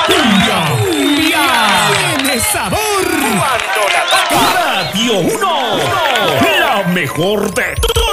¡Cumbia! ¡Tiene sabor! Cuando la toca Radio 1, la mejor de